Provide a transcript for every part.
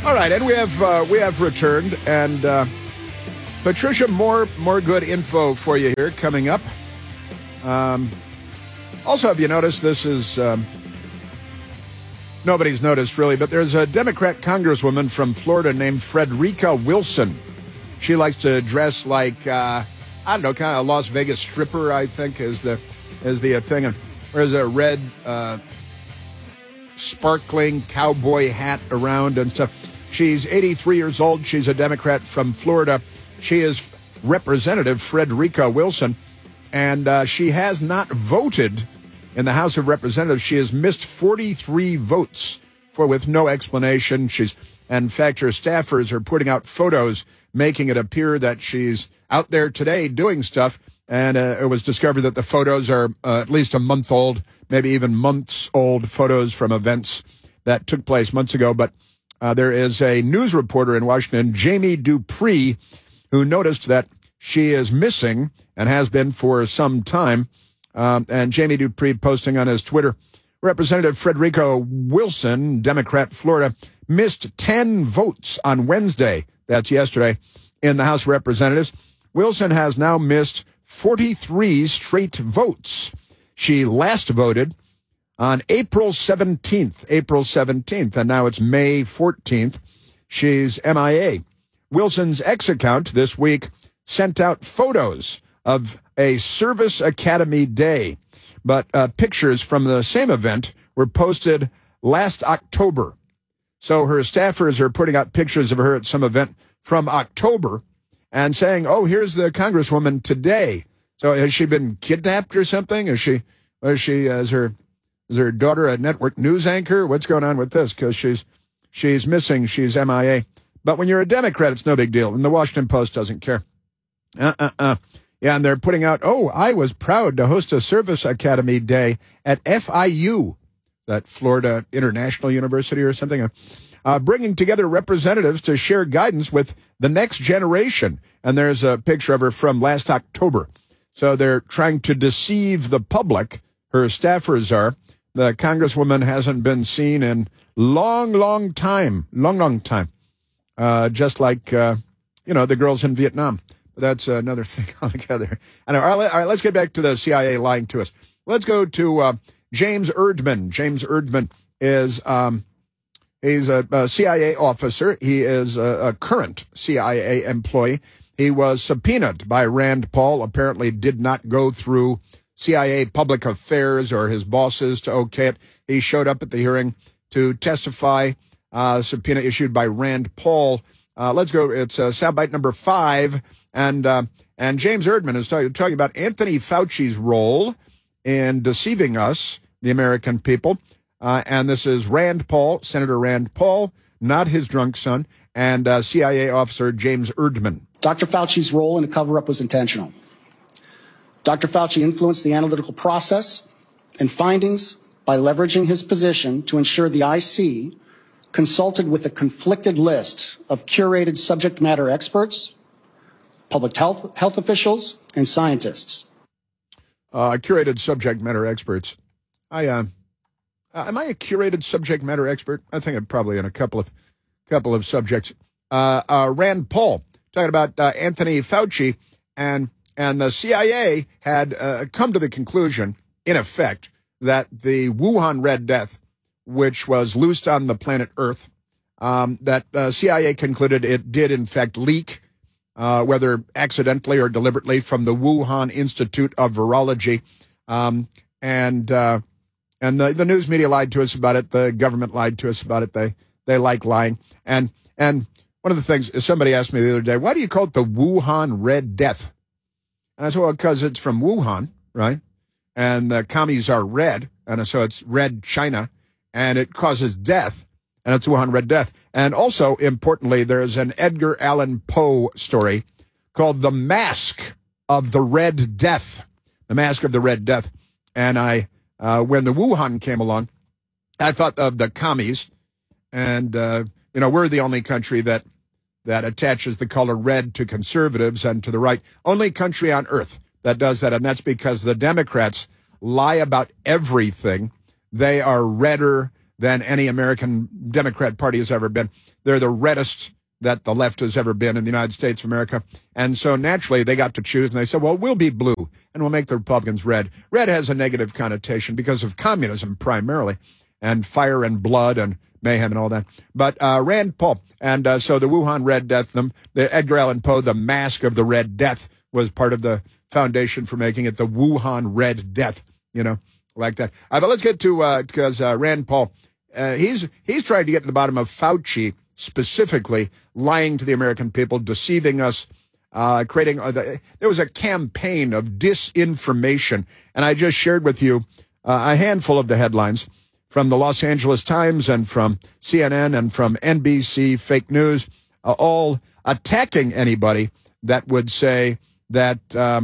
All right, and we have returned, and Patricia, more good info for you here coming up. Also, have you noticed this is nobody's noticed really, but there's a Democrat congresswoman from Florida named Frederica Wilson. She likes to dress like I don't know, kind of a Las Vegas stripper, I think is the thing. And there's a red sparkling cowboy hat around and stuff. She's 83 years old. She's a Democrat from Florida. She is Representative Frederica Wilson, and she has not voted in the House of Representatives. She has missed 43 votes with no explanation. In fact, her staffers are putting out photos making it appear that she's out there today doing stuff. And it was discovered that the photos are at least a month old, maybe even months old photos from events that took place months ago. But there is a news reporter in Washington, Jamie Dupree, who noticed that she is missing and has been for some time. And Jamie Dupree posting on his Twitter, Representative Frederica Wilson, Democrat, Florida, missed 10 votes on Wednesday, that's yesterday, in the House of Representatives. Wilson has now missed 43 straight votes. She last voted on April 17th, and now it's May 14th. She's MIA. Wilson's X account this week sent out photos of a Service Academy Day, but pictures from the same event were posted last October. So her staffers are putting out pictures of her at some event from October and saying, oh, here's the congresswoman today. So has she been kidnapped or something? Is her daughter a network news anchor? What's going on with this? Because she's missing. She's MIA. But when you're a Democrat, it's no big deal. And the Washington Post doesn't care. Yeah, and they're putting out, I was proud to host a Service Academy Day at FIU, that Florida International University or something, bringing together representatives to share guidance with the next generation. And there's a picture of her from last October. So they're trying to deceive the public. Her staffers are. The congresswoman hasn't been seen in long time. Just like, the girls in Vietnam. But that's another thing altogether. All right, let's get back to the CIA lying to us. Let's go to James Erdman. James Erdman is he's a CIA officer. He is a current CIA employee. He was subpoenaed by Rand Paul, apparently did not go through CIA public affairs or his bosses to okay it. He showed up at the hearing to testify, subpoena issued by Rand Paul. Let's go. It's soundbite number 5. And James Erdman is talking about Anthony Fauci's role in deceiving us, the American people. And this is Rand Paul, Senator Rand Paul, not his drunk son, and CIA officer James Erdman. Dr. Fauci's role in the cover-up was intentional. Dr. Fauci influenced the analytical process and findings by leveraging his position to ensure the IC consulted with a conflicted list of curated subject matter experts, public health officials, and scientists. Curated subject matter experts. Am I a curated subject matter expert? I think I'm probably in a couple of subjects. Rand Paul talking about Anthony Fauci, and the CIA had come to the conclusion, in effect, that the Wuhan Red Death, which was loosed on the planet Earth, that CIA concluded it did in fact leak, whether accidentally or deliberately, from the Wuhan Institute of Virology, and the news media lied to us about it. The government lied to us about it. They like lying. And one of the things, somebody asked me the other day, why do you call it the Wuhan Red Death? And I said, well, because it's from Wuhan, right? And the commies are red, and so it's red China, and it causes death, and it's Wuhan Red Death. And also, importantly, there's an Edgar Allan Poe story called The Mask of the Red Death. The Mask of the Red Death. And when the Wuhan came along, I thought of the commies, and, we're the only country that attaches the color red to conservatives and to the right. Only country on earth that does that, and that's because the Democrats lie about everything. They are redder than any American Democrat Party has ever been. They're the reddest that the left has ever been in the United States of America. And so naturally they got to choose, and they said, well, we'll be blue and we'll make the Republicans red. Red has a negative connotation because of communism primarily, and fire and blood and mayhem and all that. But Rand Paul, and so the Wuhan Red Death, the Edgar Allan Poe, The Mask of the Red Death was part of the foundation for making it the Wuhan Red Death, like that. But let's get to, because Rand Paul, he's trying to get to the bottom of Fauci specifically lying to the American people, deceiving us, creating, there was a campaign of disinformation. And I just shared with you a handful of the headlines from the Los Angeles Times and from CNN and from NBC fake news, all attacking anybody that would say that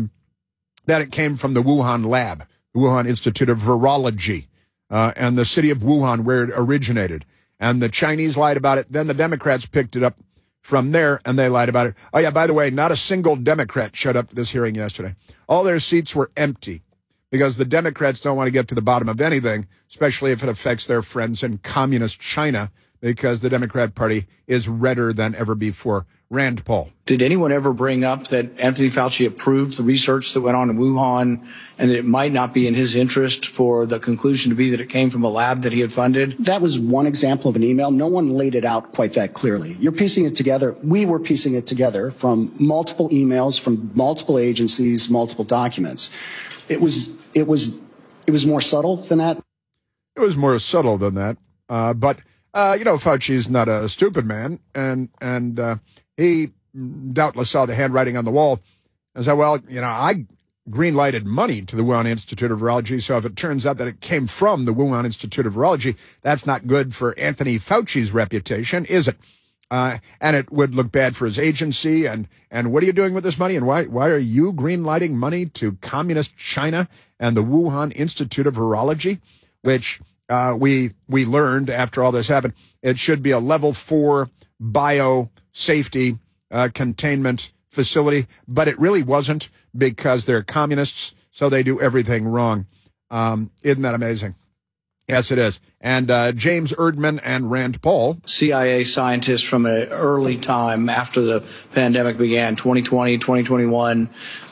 it came from the Wuhan lab, the Wuhan Institute of Virology, and the city of Wuhan where it originated. And the Chinese lied about it. Then the Democrats picked it up from there, and they lied about it. Oh, yeah, by the way, not a single Democrat showed up to this hearing yesterday. All their seats were empty because the Democrats don't want to get to the bottom of anything, especially if it affects their friends in communist China, because the Democrat Party is redder than ever before. Rand Paul. Did anyone ever bring up that Anthony Fauci approved the research that went on in Wuhan and that it might not be in his interest for the conclusion to be that it came from a lab that he had funded? That was one example of an email. No one laid it out quite that clearly. You're piecing it together. We were piecing it together from multiple emails, from multiple agencies, multiple documents. It was more subtle than that. It was more subtle than that. But Fauci's not a stupid man, and he doubtless saw the handwriting on the wall and said, well, I green-lighted money to the Wuhan Institute of Virology, so if it turns out that it came from the Wuhan Institute of Virology, that's not good for Anthony Fauci's reputation, is it? And it would look bad for his agency, and what are you doing with this money, and why are you green-lighting money to communist China and the Wuhan Institute of Virology, which we learned after all this happened, it should be a level 4 biosafety containment facility, but it really wasn't because they're communists, so they do everything wrong. Isn't that amazing? Yes, it is. And James Erdman and Rand Paul, CIA scientists from an early time after the pandemic began, 2020, 2021,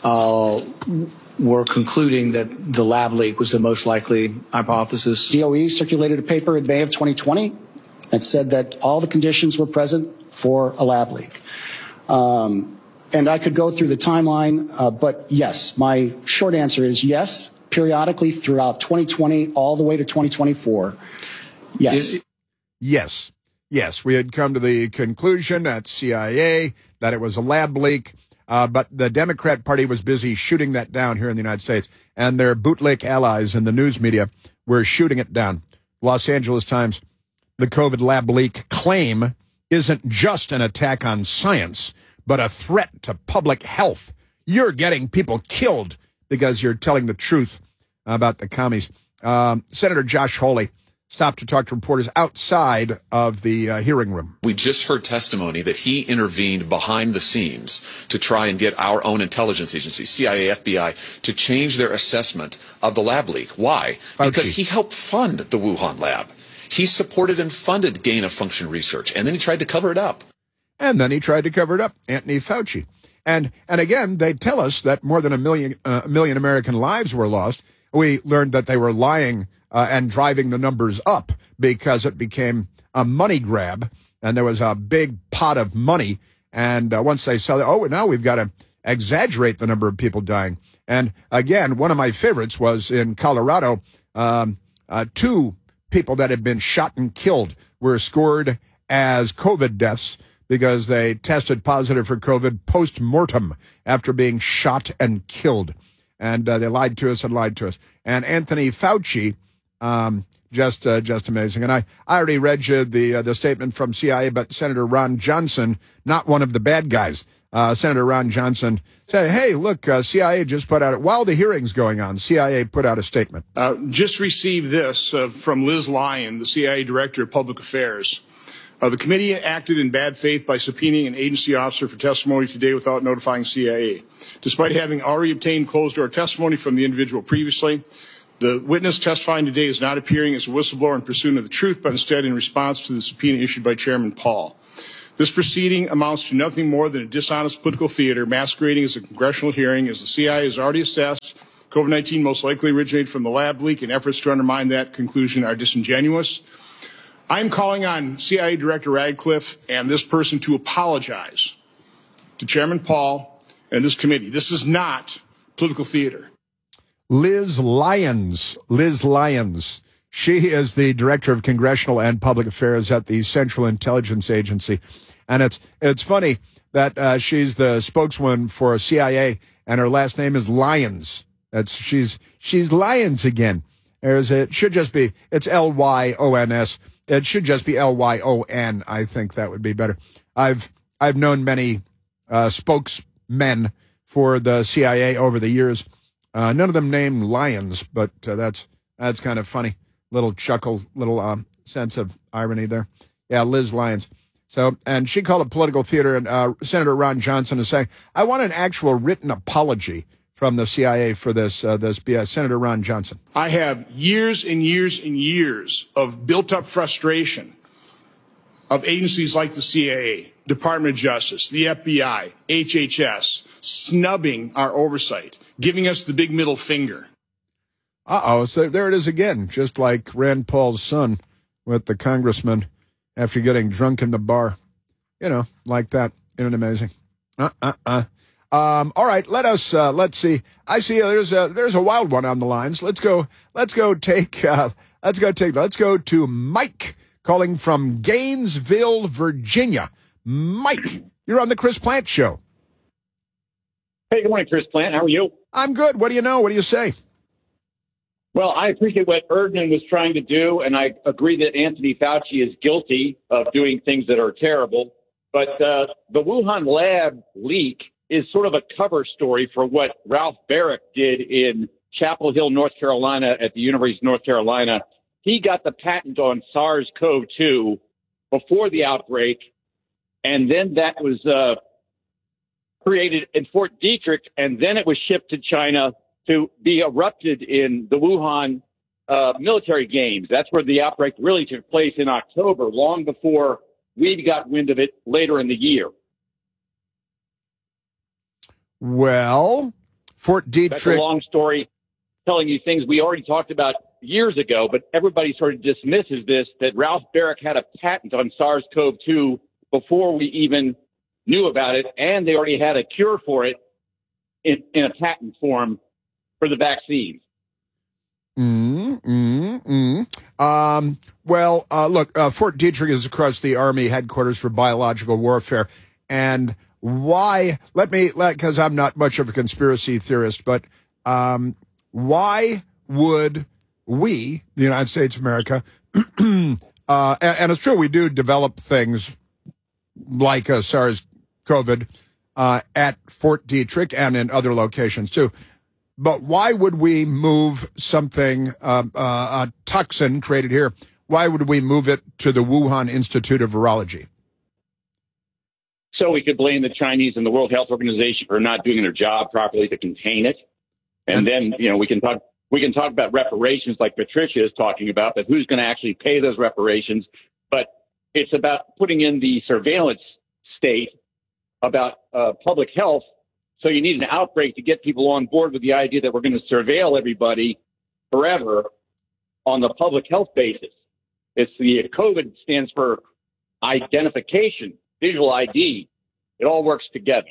were concluding that the lab leak was the most likely hypothesis. DOE circulated a paper in May of 2020 that said that all the conditions were present for a lab leak. And I could go through the timeline, but yes, my short answer is yes, periodically throughout 2020 all the way to 2024. Yes. Yes, we had come to the conclusion at CIA that it was a lab leak. But the Democrat Party was busy shooting that down here in the United States, and their bootlick allies in the news media were shooting it down. Los Angeles Times, the COVID lab leak claim isn't just an attack on science, but a threat to public health. You're getting people killed because you're telling the truth about the commies. Senator Josh Hawley stopped to talk to reporters outside of the hearing room. We just heard testimony that he intervened behind the scenes to try and get our own intelligence agencies, CIA, FBI, to change their assessment of the lab leak. Why? Fauci. Because he helped fund the Wuhan lab. He supported and funded gain-of-function research, and then he tried to cover it up. Anthony Fauci. And again, they tell us that more than a million American lives were lost. We learned that they were lying and driving the numbers up because it became a money grab, and there was a big pot of money. And once they saw that, now we've got to exaggerate the number of people dying. And again, one of my favorites was in Colorado. 2 people that had been shot and killed were scored as COVID deaths because they tested positive for COVID post-mortem after being shot and killed. And they lied to us. And Anthony Fauci, just amazing. And I already read you the statement from CIA, but Senator Ron Johnson, not one of the bad guys. Senator Ron Johnson said, hey, look, CIA just put out, while the hearing's going on, CIA put out a statement. Just received this from Liz Lyon, the CIA Director of Public Affairs. The committee acted in bad faith by subpoenaing an agency officer for testimony today without notifying CIA. Despite having already obtained closed-door testimony from the individual previously, The witness testifying today is not appearing as a whistleblower in pursuit of the truth, but instead in response to the subpoena issued by Chairman Paul. This proceeding amounts to nothing more than a dishonest political theater masquerading as a congressional hearing, as the CIA has already assessed COVID-19 most likely originated from the lab leak, and efforts to undermine that conclusion are disingenuous. I'm calling on CIA Director Radcliffe and this person to apologize to Chairman Paul and this committee. This is not political theater. Liz Lyons. She is the Director of Congressional and Public Affairs at the Central Intelligence Agency. And it's funny that she's the spokeswoman for CIA, and her last name is Lyons. She's Lyons again. It should just be, it's Lyons. It should just be Lyon. I think that would be better. I've known many spokesmen for the CIA over the years. None of them named Lyons, but that's kind of funny. Little chuckle, little sense of irony there. Yeah, Liz Lyons. So, and she called it political theater, and Senator Ron Johnson is saying, I want an actual written apology from the CIA for this BS. Senator Ron Johnson. I have years and years and years of built-up frustration of agencies like the CIA, Department of Justice, the FBI, HHS, snubbing our oversight, giving us the big middle finger. So there it is again, just like Rand Paul's son with the congressman after getting drunk in the bar. You know, like that. Isn't it amazing? All right, let's see. I see there's a wild one on the lines. Let's go to Mike calling from Gainesville, Virginia. Mike, you're on the Chris Plante Show. Hey, good morning, Chris Plante. How are you? I'm good. What do you know? What do you say? Well, I appreciate what Erdman was trying to do, and I agree that Anthony Fauci is guilty of doing things that are terrible. But the Wuhan lab leak is sort of a cover story for what Ralph Barrick did in Chapel Hill, North Carolina, at the University of North Carolina. He got the patent on SARS-CoV-2 before the outbreak, and then that was created in Fort Detrick, and then it was shipped to China to be erupted in the Wuhan military games. That's where the outbreak really took place in October, long before we got wind of it later in the year. Well, Fort Detrick. That's a long story telling you things we already talked about years ago, but everybody sort of dismisses this, that Ralph Barrick had a patent on SARS-CoV-2 before we even knew about it, and they already had a cure for it in a patent form for the vaccines. Look, Fort Detrick is, of course, the Army headquarters for biological warfare. And why, because I'm not much of a conspiracy theorist, but why would we, the United States of America, and it's true, we do develop things like SARS-CoV at Fort Detrick and in other locations, too. But why would we move something, a toxin created here, why would we move it to the Wuhan Institute of Virology? So we could blame the Chinese and the World Health Organization for not doing their job properly to contain it. And then, we can talk about reparations like Patricia is talking about, but who's going to actually pay those reparations? But it's about putting in the surveillance state about public health. So you need an outbreak to get people on board with the idea that we're going to surveil everybody forever on the public health basis. It's the COVID stands for identification, visual ID. It all works together.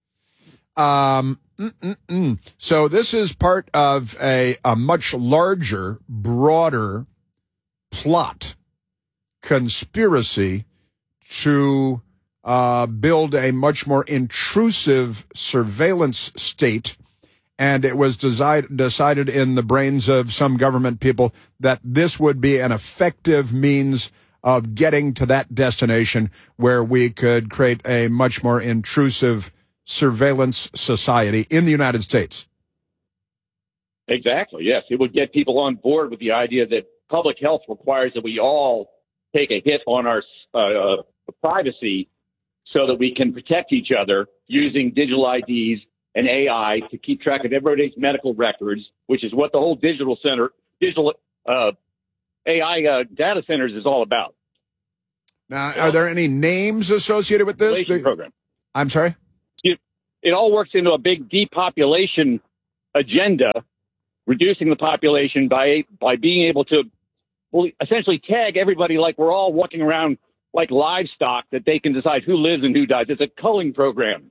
So this is part of a much larger, broader plot, conspiracy to build a much more intrusive surveillance state. And it was decided in the brains of some government people that this would be an effective means of getting to that destination where we could create a much more intrusive surveillance society in the United States. Exactly, yes. It would get people on board with the idea that public health requires that we all take a hit on our privacy so that we can protect each other using digital IDs and AI to keep track of everybody's medical records, which is what the whole digital center digital AI data centers is all about. Now, are there any names associated with this? Program. I'm sorry? It all works into a big depopulation agenda, reducing the population by being able to essentially tag everybody like we're all walking around like livestock that they can decide who lives and who dies. It's a culling program.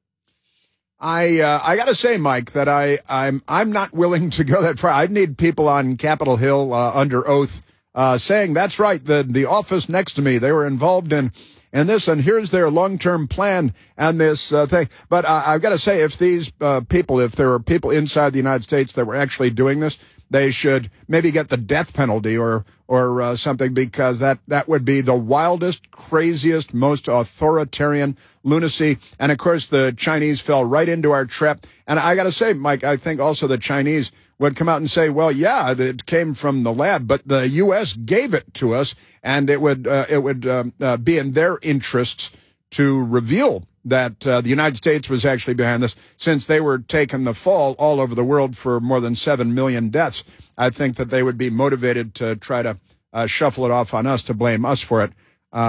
I got to say, Mike, that I'm not willing to go that far. I need people on Capitol Hill under oath saying that's right. The office next to me, they were involved in this, and here's their long-term plan and this thing. But I've got to say, if these people, if there were people inside the United States that were actually doing this, they should maybe get the death penalty or something, because that would be the wildest, craziest, most authoritarian lunacy. And of course, the Chinese fell right into our trap. And I got to say, Mike, I think also the Chinese would come out and say, well, yeah, it came from the lab, but the U.S. gave it to us, and it would be in their interests to reveal that the United States was actually behind this, since they were taking the fall all over the world for more than 7 million deaths. I think that they would be motivated to try to shuffle it off on us, to blame us for it.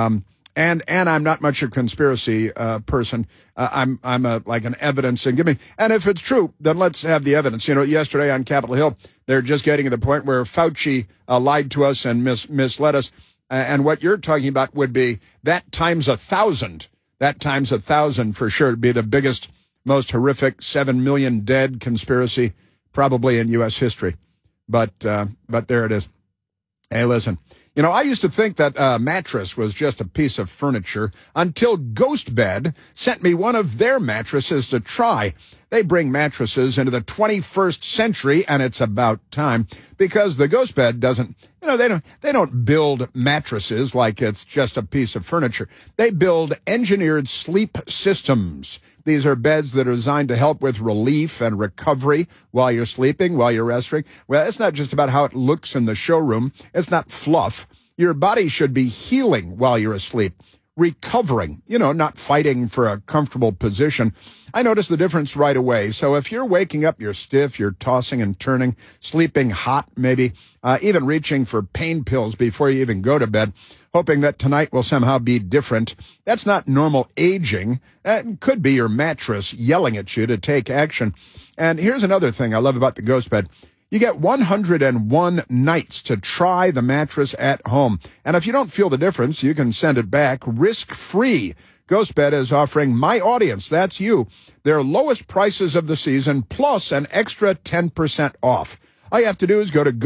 And I'm not much a conspiracy person. I'm like an evidence and giving. And if it's true, then let's have the evidence. You know, yesterday on Capitol Hill, they're just getting to the point where Fauci lied to us and misled us. And what you're talking about would be that times 1,000. That times 1,000 for sure would be the biggest, most horrific 7 million dead conspiracy probably in U.S. history. But there it is. Hey, listen. You know, I used to think that a mattress was just a piece of furniture until GhostBed sent me one of their mattresses to try. They bring mattresses into the 21st century, and it's about time, because the GhostBed doesn't, you know, they don't build mattresses like it's just a piece of furniture. They build engineered sleep systems. These are beds that are designed to help with relief and recovery while you're sleeping, while you're resting. Well, it's not just about how it looks in the showroom. It's not fluff. Your body should be healing while you're asleep, recovering, you know, not fighting for a comfortable position. I noticed the difference right away. So if you're waking up, you're stiff, you're tossing and turning, sleeping hot, maybe even reaching for pain pills before you even go to bed, hoping that tonight will somehow be different. That's not normal aging. That could be your mattress yelling at you to take action. And here's another thing I love about the GhostBed. You get 101 nights to try the mattress at home. And if you don't feel the difference, you can send it back risk-free. GhostBed is offering my audience, that's you, their lowest prices of the season, plus an extra 10% off. All you have to do is go to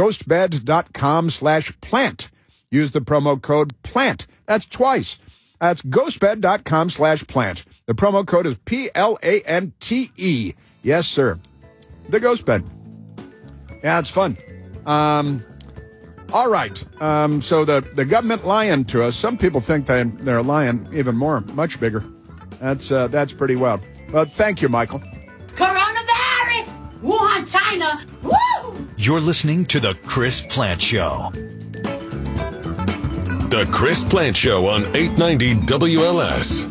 ghostbed.com/plant. Use the promo code PLANT. That's twice. That's ghostbed.com/plant. The promo code is PLANTE. Yes, sir. The GhostBed. Yeah, it's fun. All right. So the government lying to us. Some people think they're lying even more, much bigger. That's pretty wild. Well, thank you, Michael. Coronavirus! Wuhan, China! Woo! You're listening to The Chris Plant Show. The Chris Plant Show on 890 WLS.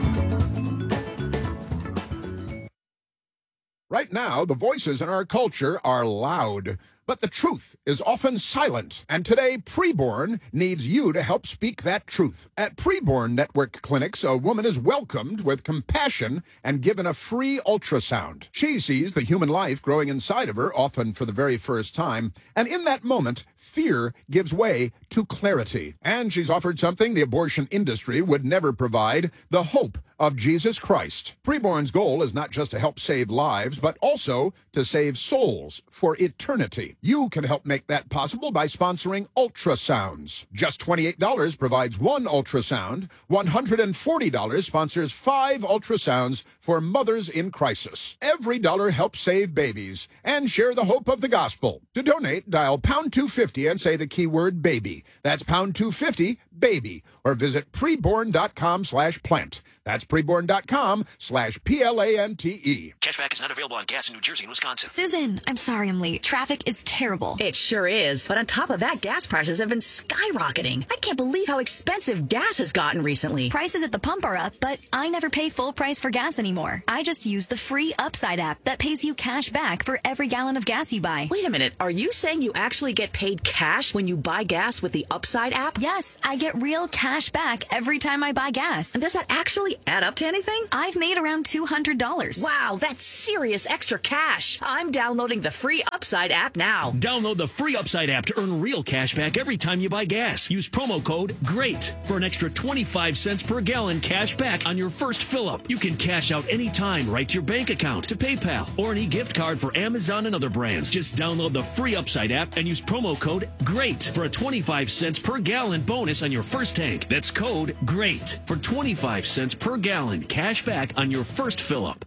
Right now, the voices in our culture are loud, but the truth is often silent. And today, Preborn needs you to help speak that truth. At Preborn Network Clinics, a woman is welcomed with compassion and given a free ultrasound. She sees the human life growing inside of her, often for the very first time, and in that moment, fear gives way to clarity. And she's offered something the abortion industry would never provide, the hope of Jesus Christ. Preborn's goal is not just to help save lives, but also to save souls for eternity. You can help make that possible by sponsoring ultrasounds. Just $28 provides one ultrasound. $140 sponsors 5 ultrasounds for mothers in crisis. Every dollar helps save babies and share the hope of the gospel. To donate, dial pound 250 and say the keyword baby. That's pound 250 baby, or visit preborn.com/plant. That's preborn.com/PLANTE. Cashback is not available on gas in New Jersey and Wisconsin. Susan, I'm sorry I'm late. Traffic is terrible. It sure is. But on top of that, gas prices have been skyrocketing. I can't believe how expensive gas has gotten recently. Prices at the pump are up, but I never pay full price for gas anymore. I just use the free Upside app that pays you cash back for every gallon of gas you buy. Wait a minute. Are you saying you actually get paid cash when you buy gas with the Upside app? Yes, I get real cash back every time I buy gas. And does that actually add up to anything? I've made around $200. Wow, that's serious extra cash. I'm downloading the free Upside app now. Download the free Upside app to earn real cash back every time you buy gas. Use promo code GREAT for an extra 25 cents per gallon cash back on your first fill-up. You can cash out anytime right to your bank account, to PayPal, or an e-gift card for Amazon and other brands. Just download the free Upside app and use promo code GREAT for a 25 cents per gallon bonus on your first tank. That's code GREAT for 25 cents per gallon cash back on your first fill-up.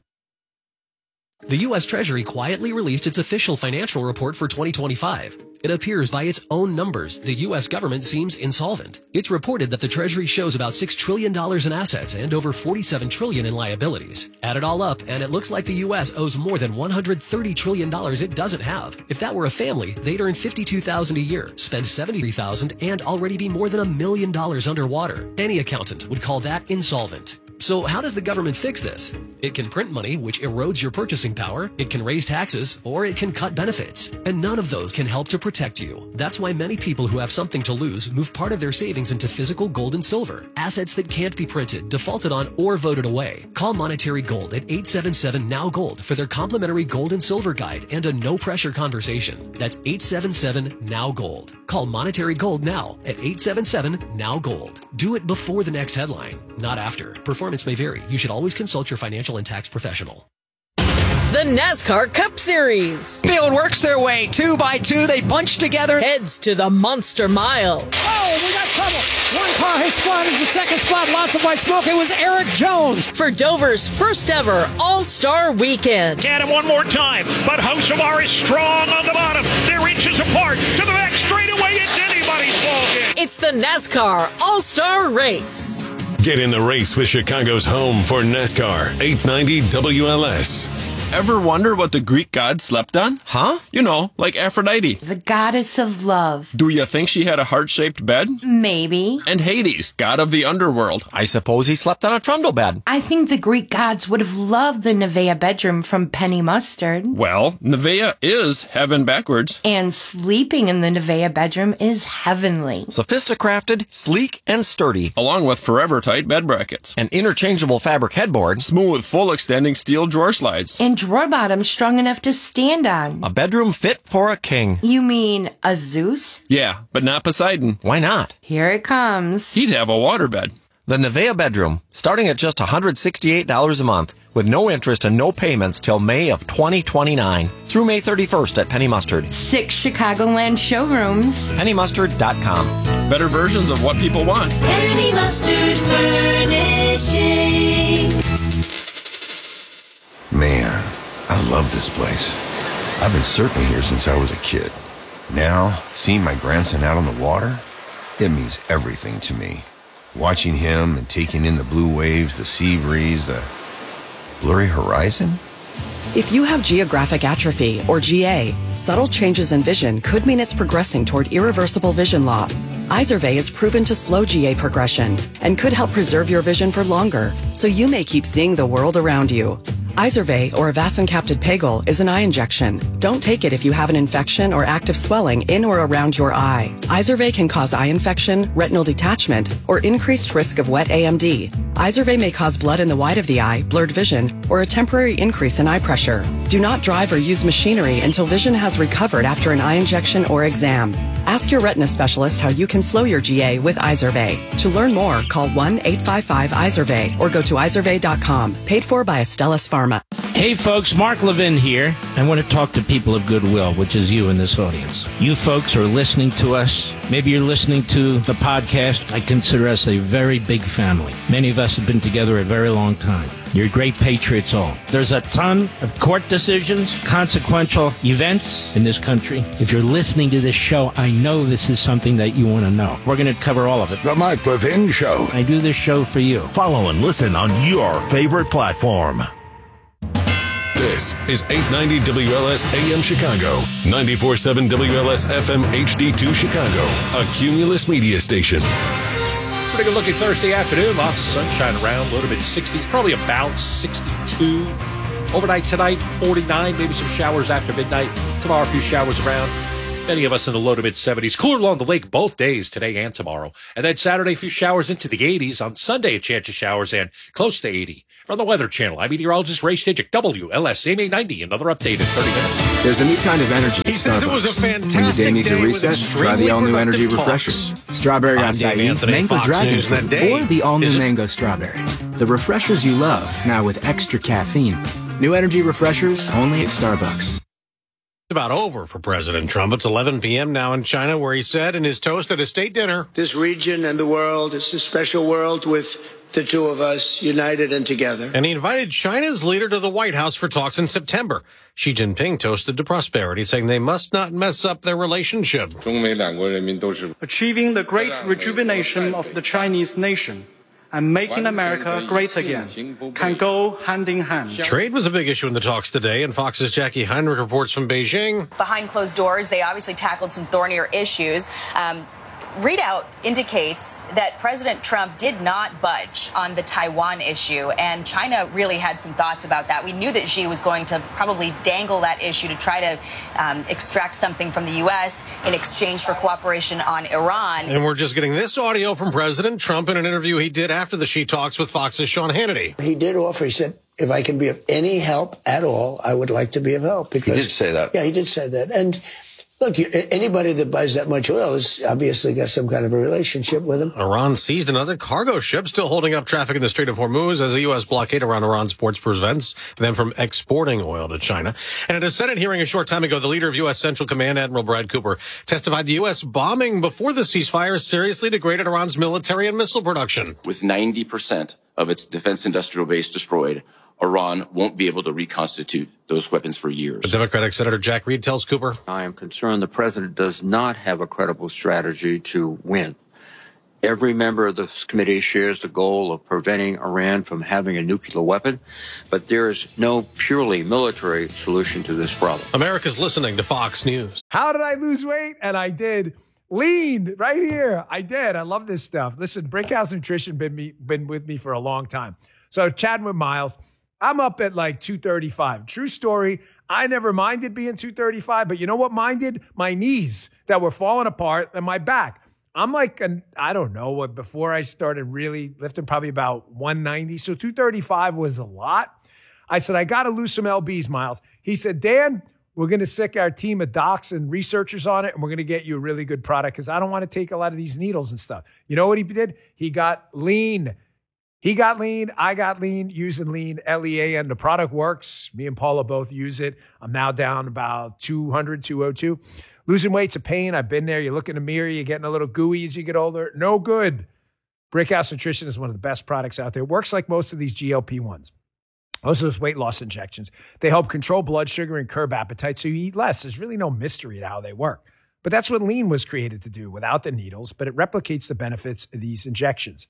The U.S. Treasury quietly released its official financial report for 2025. It appears by its own numbers, the U.S. government seems insolvent. It's reported that the Treasury shows about $6 trillion in assets and over $47 trillion in liabilities. Add it all up, and it looks like the U.S. owes more than $130 trillion it doesn't have. If that were a family, they'd earn $52,000 a year, spend $73,000, and already be more than $1 million underwater. Any accountant would call that insolvent. So how does the government fix this? It can print money, which erodes your purchasing power, it can raise taxes, or it can cut benefits. And none of those can help to protect you. That's why many people who have something to lose move part of their savings into physical gold and silver, assets that can't be printed, defaulted on, or voted away. Call Monetary Gold at 877-NOW-GOLD for their complimentary gold and silver guide and a no-pressure conversation. That's 877-NOW-GOLD. Call Monetary Gold now at 877-NOW-GOLD. Do it before the next headline, not after. Performance may vary. You should always consult your financial and tax professional. The NASCAR Cup Series. Field works their way 2 by 2. They bunch together. Heads to the Monster Mile. Oh, we got trouble. One car has spun into the second spot. Lots of white smoke. It was Eric Jones. For Dover's first ever All-Star Weekend. Get him one more time. But Hocevar is strong on the bottom. They're inches apart. To the back straightaway. It's anybody's ballgame. It's the NASCAR All-Star Race. Get in the race with Chicago's home for NASCAR, 890 WLS. Ever wonder what the Greek god slept on? Huh? You know, like Aphrodite. The goddess of love. Do you think she had a heart-shaped bed? Maybe. And Hades, god of the underworld. I suppose he slept on a trundle bed. I think the Greek gods would have loved the Nevaeh bedroom from Penny Mustard. Well, Nevaeh is heaven backwards. And sleeping in the Nevaeh bedroom is heavenly. Sophisticrafted, sleek, and sturdy. Along with forever tight bed brackets. An interchangeable fabric headboard. Smooth, full extending steel drawer slides. And drawer bottom strong enough to stand on. A bedroom fit for a king. You mean a Zeus? Yeah, but not Poseidon. Why not? Here it comes. He'd have a waterbed. The Nevaeh bedroom, starting at just $168 a month, with no interest and no payments till May of 2029, through May 31st at Penny Mustard. 6 Chicagoland showrooms. PennyMustard.com. Better versions of what people want. Penny Mustard Furnishing. Man, I love this place. I've been surfing here since I was a kid. Now, seeing my grandson out on the water, it means everything to me. Watching him and taking in the blue waves, the sea breeze, the blurry horizon. If you have geographic atrophy, or GA, subtle changes in vision could mean it's progressing toward irreversible vision loss. Izervay is proven to slow GA progression and could help preserve your vision for longer, so you may keep seeing the world around you. Izervay, or avacincaptad pegol, is an eye injection. Don't take it if you have an infection or active swelling in or around your eye. Izervay can cause eye infection, retinal detachment, or increased risk of wet AMD. Izervay may cause blood in the white of the eye, blurred vision, or a temporary increase in eye pressure. Do not drive or use machinery until vision has recovered after an eye injection or exam. Ask your retina specialist how you can slow your GA with Izervay. To learn more, call 1-855-IZERVAY or go to izervay.com. Paid for by Astellas Pharma. Hey folks, Mark Levin here. I want to talk to people of goodwill, which is you in this audience. You folks are listening to us. Maybe you're listening to the podcast. I consider us a very big family. Many of us have been together a very long time. You're great patriots all. There's a ton of court decisions, consequential events in this country. If you're listening to this show, I know this is something that you want to know. We're going to cover all of it. The Mike Levin Show. I do this show for you. Follow and listen on your favorite platform. This is 890 WLS AM Chicago, 94.7 WLS FM HD2 Chicago, a Cumulus media station. Pretty good looking Thursday afternoon. Lots of sunshine around. Low to mid 60s. Probably about 62. Overnight tonight, 49. Maybe some showers after midnight. Tomorrow, a few showers around. Many of us in the low to mid 70s. Cooler along the lake both days, today and tomorrow. And then Saturday, a few showers into the 80s. On Sunday, a chance of showers and close to 80. From the Weather Channel, I'm meteorologist Ray Stidgick, WLS AM 90. Another update in 30 minutes. There's a new kind of energy. He says it was a fantastic when your day needs a day reset, try the all-new energy refreshers. Strawberry acai, mango dragon fruit, or the all-new mango strawberry. The refreshers you love, now with extra caffeine. New energy refreshers, only at Starbucks. About over for President Trump. It's 11 p.m. now in China, where he said in his toast at a state dinner, "This region and the world is a special world with the two of us united and together." And he invited China's leader to the White House for talks in September. Xi Jinping toasted to prosperity, saying they must not mess up their relationship. Achieving the great rejuvenation of the Chinese nation and making America great again can go hand in hand. Trade was a big issue in the talks today, and Fox's Jackie Heinrich reports from Beijing. Behind closed doors, they obviously tackled some thornier issues. Readout indicates that President Trump did not budge on the Taiwan issue, and China really had some thoughts about that. We knew that Xi was going to probably dangle that issue to try to extract something from the U.S. in exchange for cooperation on Iran. And we're just getting this audio from President Trump in an interview he did after the Xi talks with Fox's Sean Hannity. He did offer, he said, if I can be of any help at all, I would like to be of help. Because, he did say that. Yeah, he did say that. And look, anybody that buys that much oil has obviously got some kind of a relationship with him. Iran seized another cargo ship, still holding up traffic in the Strait of Hormuz as a U.S. blockade around Iran's ports prevents them from exporting oil to China. And at a Senate hearing a short time ago, the leader of U.S. Central Command, Admiral Brad Cooper, testified the U.S. bombing before the ceasefire seriously degraded Iran's military and missile production. With 90% of its defense industrial base destroyed, Iran won't be able to reconstitute those weapons for years. The Democratic Senator Jack Reed tells Cooper, I am concerned the president does not have a credible strategy to win. Every member of this committee shares the goal of preventing Iran from having a nuclear weapon, but there is no purely military solution to this problem. America's listening to Fox News. How did I lose weight? And I did. Lean right here. I did. I love this stuff. Listen, Brickhouse Nutrition been with me for a long time. So chatting with Miles, I'm up at like 235. True story. I never minded being 235, but you know what minded? My knees that were falling apart and my back. I'm like, I don't know what, before I started really lifting, probably about 190. So 235 was a lot. I said, I got to lose some lbs, Miles. He said, Dan, we're going to sick our team of docs and researchers on it, and we're going to get you a really good product because I don't want to take a lot of these needles and stuff. You know what he did? He got lean. He got lean. I got lean, using lean, L-E-A-N. The product works. Me and Paula both use it. I'm now down about 200, 202. Losing weight's a pain. I've been there. You look in the mirror, you're getting a little gooey as you get older. No good. Brickhouse Nutrition is one of the best products out there. It works like most of these GLP-1s. Most of those weight loss injections. They help control blood sugar and curb appetite so you eat less. There's really no mystery to how they work. But that's what lean was created to do without the needles, but it replicates the benefits of these injections.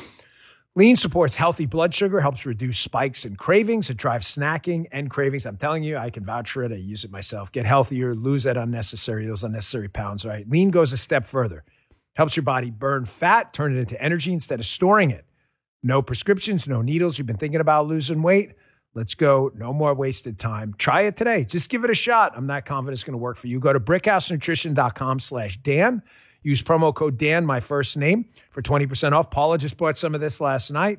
Lean supports healthy blood sugar, helps reduce spikes and cravings. It drives snacking and cravings. I'm telling you, I can vouch for it. I use it myself. Get healthier, lose those unnecessary pounds, right? Lean goes a step further. Helps your body burn fat, turn it into energy instead of storing it. No prescriptions, no needles. You've been thinking about losing weight? Let's go. No more wasted time. Try it today. Just give it a shot. I'm not confident it's going to work for you. Go to brickhousenutrition.com/Dan. Use promo code Dan, my first name, for 20% off. Paula just bought some of this last night.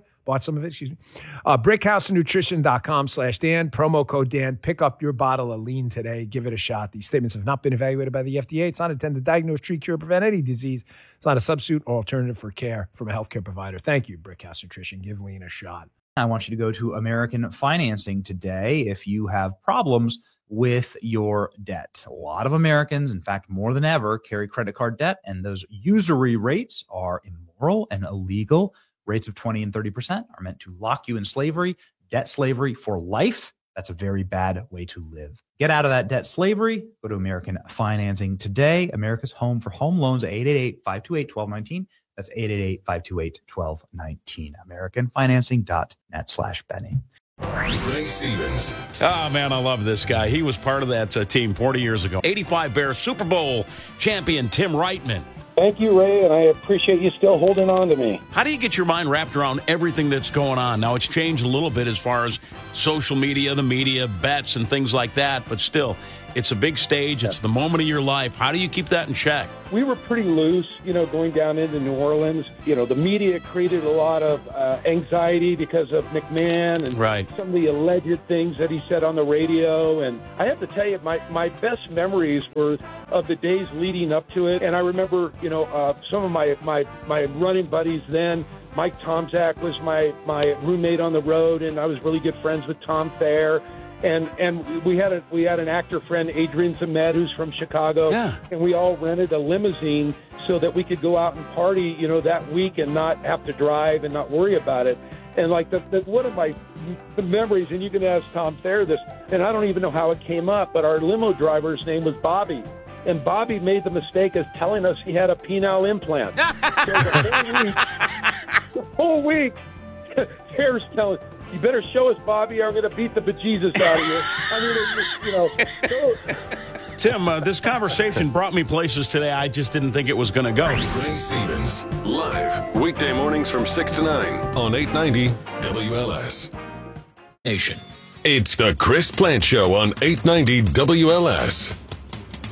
brickhousenutrition.com/Dan. Promo code Dan. Pick up your bottle of lean today. Give it a shot. These statements have not been evaluated by the FDA. It's not intended to diagnose, treat, cure, prevent any disease. It's not a substitute or alternative for care from a healthcare provider. Thank you, Brickhouse Nutrition. Give lean a shot. I want you to go to American Financing today if you have problems with your debt. A lot of Americans, in fact, more than ever, carry credit card debt, and those usury rates are immoral and illegal. Rates of 20 and 30% are meant to lock you in slavery, debt slavery for life. That's a very bad way to live. Get out of that debt slavery. Go to American Financing today. America's home for home loans, 888-528-1219. That's 888-528-1219. AmericanFinancing.net/Benny. Ray Stevens. Oh, man, I love this guy. He was part of that team 40 years ago. 85 Bears Super Bowl champion Tim Reitman. Thank you, Ray, and I appreciate you still holding on to me. How do you get your mind wrapped around everything that's going on? Now, it's changed a little bit as far as social media, the media, bets, and things like that, but still, it's a big stage. It's the moment of your life. How do you keep that in check? We were pretty loose, going down into New Orleans. The media created a lot of anxiety because of McMahon and some of the alleged things that he said on the radio. And I have to tell you, my best memories were of the days leading up to it. And I remember, some of my running buddies then. Mike Tomczak was my roommate on the road, and I was really good friends with Tom Thayer. And we had an actor friend, Adrian Zemed, who's from Chicago, and we all rented a limousine so that we could go out and party, that week and not have to drive and not worry about it. And like one of my memories, and you can ask Tom Thayer this, and I don't even know how it came up, but our limo driver's name was Bobby. And Bobby made the mistake of telling us he had a penile implant. So the whole week, Tayer's telling, you better show us, Bobby, or I'm going to beat the bejesus out of you. Tim, this conversation brought me places today I just didn't think it was going to go. Ray Stevens, live, weekday mornings from 6 to 9 on 890 WLS. Nation. It's the Chris Plant Show on 890 WLS.